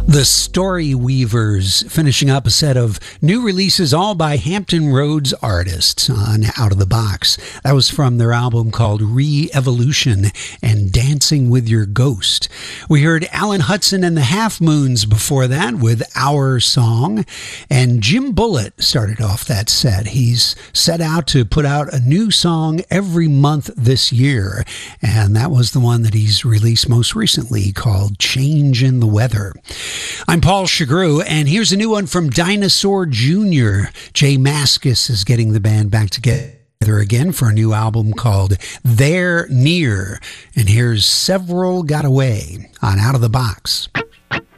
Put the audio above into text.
The Story Weavers, finishing up a set of new releases all by Hampton Roads artists on Out of the Box. That was from their album called Re-Evolution and Dancing with Your Ghost. We heard Alan Hudson and the Half Moons before that with Our Song. And Jim Bullett started off that set. He's set out to put out a new song every month this year. And that was the one that he's released most recently called Change in the Weather. I'm Paul Chagru, and here's a new one from Dinosaur Jr. Jay Mascis is getting the band back together again for a new album called They're Near. And here's Several Got Away on Out of the Box.